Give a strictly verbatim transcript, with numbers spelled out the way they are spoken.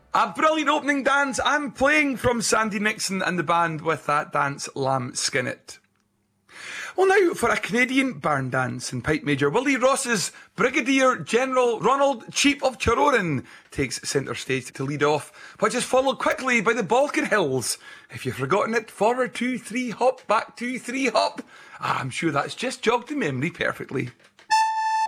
A brilliant opening dance. I'm playing from Sandy Nixon and the band with that dance, Lamb Skin It. Well, now for a Canadian barn dance in Pipe Major, Willie Ross's Brigadier General Ronald Cheap of Chiroran takes centre stage to lead off, which is followed quickly by the Balkan Hills. If you've forgotten it, forward two, three, hop, back two, three, hop. Ah, I'm sure that's just jogged the memory perfectly.